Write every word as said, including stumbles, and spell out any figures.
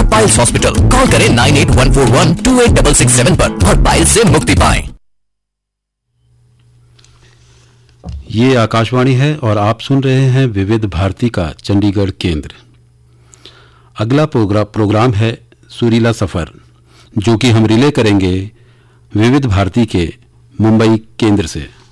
या piles hospital. Call करें nine eight one four one two eight six six seven पर और piles से मुक्ति पाएं। ये आकाशवाणी है और आप सुन रहे हैं विविध भारती का चंडीगढ़ केंद्र। अगला प्रोग्राम प्रोग्राम है सुरीला सफर, जो कि हम रिले करेंगे विविध भारती के मुंबई केंद्र से।